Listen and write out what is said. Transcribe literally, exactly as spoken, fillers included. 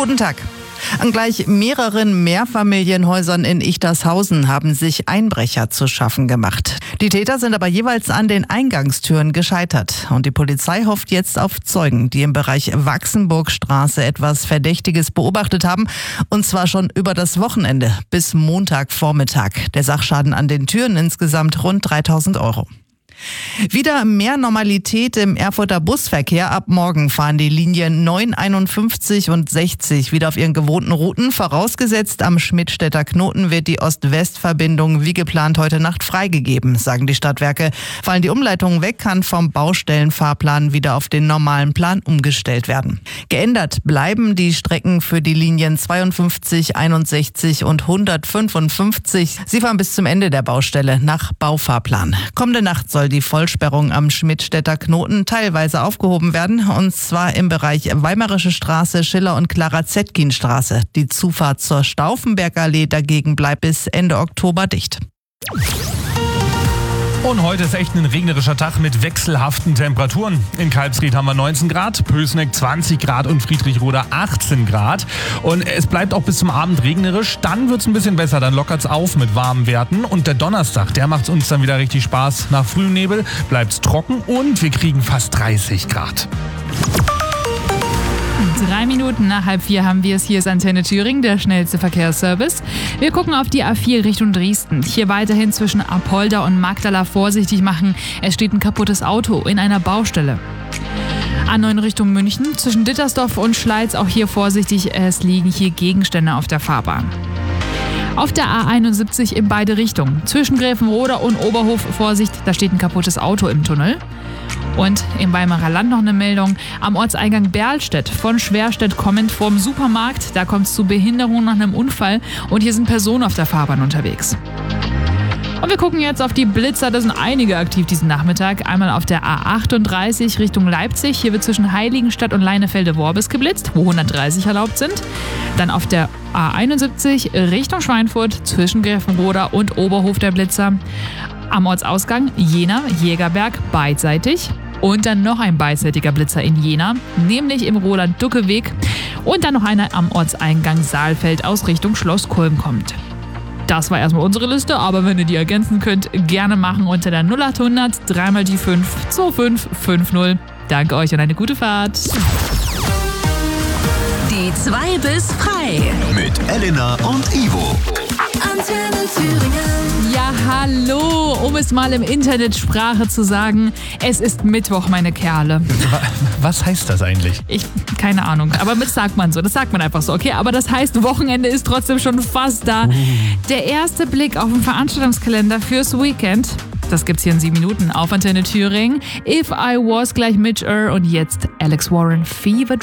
Guten Tag. An gleich mehreren Mehrfamilienhäusern in Ichtershausen haben sich Einbrecher zu schaffen gemacht. Die Täter sind aber jeweils an den Eingangstüren gescheitert. Und die Polizei hofft jetzt auf Zeugen, die im Bereich Wachsenburgstraße etwas Verdächtiges beobachtet haben. Und zwar schon über das Wochenende bis Montagvormittag. Der Sachschaden an den Türen insgesamt rund dreitausend Euro. Wieder mehr Normalität im Erfurter Busverkehr. Ab morgen fahren die Linien neun, einundfünfzig und sechzig wieder auf ihren gewohnten Routen. Vorausgesetzt, am Schmidtstädter Knoten wird die Ost-West-Verbindung wie geplant heute Nacht freigegeben, sagen die Stadtwerke. Fallen die Umleitungen weg, kann vom Baustellenfahrplan wieder auf den normalen Plan umgestellt werden. Geändert bleiben die Strecken für die Linien zweiundfünfzig, einundsechzig und hundertfünfundfünfzig. Sie fahren bis zum Ende der Baustelle nach Baufahrplan. Kommende Nacht soll die Vollsperrung am Schmidtstädter Knoten teilweise aufgehoben werden, und zwar im Bereich Weimarische Straße, Schiller- und Clara-Zetkin-Straße. Die Zufahrt zur Stauffenbergallee dagegen bleibt bis Ende Oktober dicht. Und heute ist echt ein regnerischer Tag mit wechselhaften Temperaturen. In Kalbsried haben wir neunzehn Grad, Pößneck zwanzig Grad und Friedrichroda achtzehn Grad. Und es bleibt auch bis zum Abend regnerisch. Dann wird es ein bisschen besser, dann lockert es auf mit warmen Werten. Und der Donnerstag, der macht uns dann wieder richtig Spaß. Nach frühem Nebel bleibt es trocken und wir kriegen fast dreißig Grad. Drei Minuten nach halb vier haben wir es. Hier ist Antenne Thüringen, der schnellste Verkehrsservice. Wir gucken auf die A vier Richtung Dresden. Hier weiterhin zwischen Apolda und Magdala vorsichtig machen. Es steht ein kaputtes Auto in einer Baustelle. A neun Richtung München, zwischen Dittersdorf und Schleiz, auch hier vorsichtig. Es liegen hier Gegenstände auf der Fahrbahn. Auf der A einundsiebzig in beide Richtungen. Zwischen Gräfenroda und Oberhof, Vorsicht, da steht ein kaputtes Auto im Tunnel. Und im Weimarer Land noch eine Meldung. Am Ortseingang Berlstedt von Schwerstedt kommend vorm Supermarkt. Da kommt es zu Behinderungen nach einem Unfall. Und hier sind Personen auf der Fahrbahn unterwegs. Und wir gucken jetzt auf die Blitzer. Da sind einige aktiv diesen Nachmittag. Einmal auf der A achtunddreißig Richtung Leipzig. Hier wird zwischen Heiligenstadt und Leinefelde-Worbis geblitzt, wo hundertdreißig erlaubt sind. Dann auf der A einundsiebzig Richtung Schweinfurt zwischen Gräfenroda und Oberhof der Blitzer. Am Ortsausgang Jena, Jägerberg beidseitig. Und dann noch ein beidseitiger Blitzer in Jena, nämlich im Roland-Ducke-Weg. Und dann noch einer am Ortseingang Saalfeld aus Richtung Schloss Kulm kommt. Das war erstmal unsere Liste, aber wenn ihr die ergänzen könnt, gerne machen unter der null achthundert dreimal die fünf zwei fünf fünf null. Danke euch und eine gute Fahrt. Die zwei bis frei. Mit Elena und Ivo. Antenne Thüringen. Ja, hallo, um es mal im Internetsprache zu sagen, es ist Mittwoch, meine Kerle. Was heißt das eigentlich? Ich, keine Ahnung, aber das sagt man so, das sagt man einfach so, okay? Aber das heißt, Wochenende ist trotzdem schon fast da. Der erste Blick auf den Veranstaltungskalender fürs Weekend, das gibt's hier in sieben Minuten auf Antenne Thüringen. If I Was gleich Mitch Ur und jetzt Alex Warren, Fever